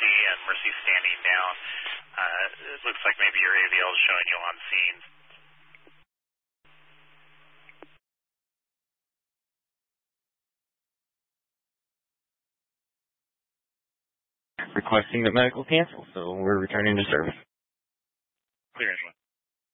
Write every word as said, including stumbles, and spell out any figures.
Mercy, and Mercy's standing down. Uh, it looks like maybe your A V L is showing you on scene. Requesting that medical cancel, so we're returning to service. Clear, Angela.